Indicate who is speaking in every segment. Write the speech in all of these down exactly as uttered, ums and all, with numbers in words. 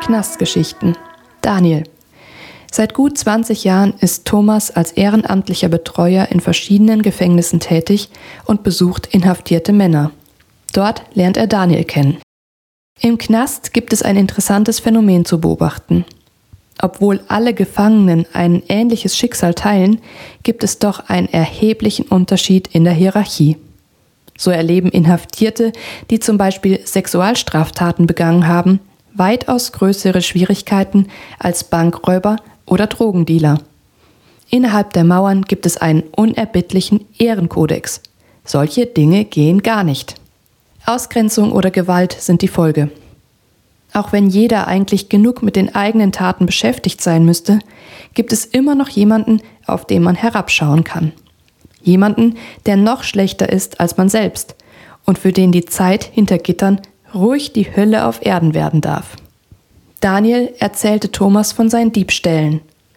Speaker 1: Knastgeschichten. Daniel. Seit gut zwanzig Jahren ist Thomas als ehrenamtlicher Betreuer in verschiedenen Gefängnissen tätig und besucht inhaftierte Männer. Dort lernt er Daniel kennen. Im Knast gibt es ein interessantes Phänomen zu beobachten. Obwohl alle Gefangenen ein ähnliches Schicksal teilen, gibt es doch einen erheblichen Unterschied in der Hierarchie. So erleben Inhaftierte, die zum Beispiel Sexualstraftaten begangen haben, weitaus größere Schwierigkeiten als Bankräuber oder Drogendealer. Innerhalb der Mauern gibt es einen unerbittlichen Ehrenkodex. Solche Dinge gehen gar nicht. Ausgrenzung oder Gewalt sind die Folge. Auch wenn jeder eigentlich genug mit den eigenen Taten beschäftigt sein müsste, gibt es immer noch jemanden, auf den man herabschauen kann. Jemanden, der noch schlechter ist als man selbst und für den die Zeit hinter Gittern ruhig die Hölle auf Erden werden darf. Daniel erzählte Thomas von seinen Diebstählen.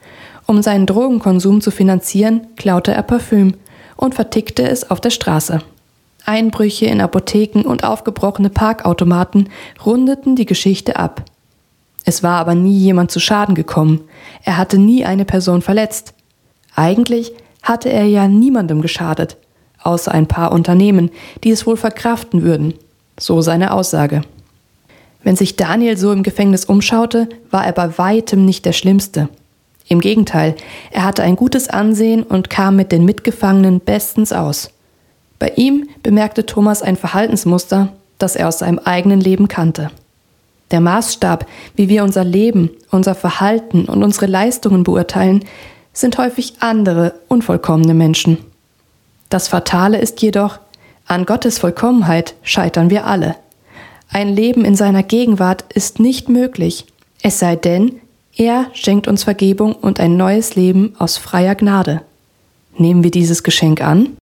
Speaker 1: Um seinen Drogenkonsum zu finanzieren, klaute er Parfüm und vertickte es auf der Straße. Einbrüche in Apotheken und aufgebrochene Parkautomaten rundeten die Geschichte ab. Es war aber nie jemand zu Schaden gekommen. Er hatte nie eine Person verletzt. Eigentlich hatte er ja niemandem geschadet, außer ein paar Unternehmen, die es wohl verkraften würden. So seine Aussage. Wenn sich Daniel so im Gefängnis umschaute, war er bei weitem nicht der Schlimmste. Im Gegenteil, er hatte ein gutes Ansehen und kam mit den Mitgefangenen bestens aus. Bei ihm bemerkte Thomas ein Verhaltensmuster, das er aus seinem eigenen Leben kannte. Der Maßstab, wie wir unser Leben, unser Verhalten und unsere Leistungen beurteilen, sind häufig andere, unvollkommene Menschen. Das Fatale ist jedoch, an Gottes Vollkommenheit scheitern wir alle. Ein Leben in seiner Gegenwart ist nicht möglich, es sei denn, er schenkt uns Vergebung und ein neues Leben aus freier Gnade. Nehmen wir dieses Geschenk an?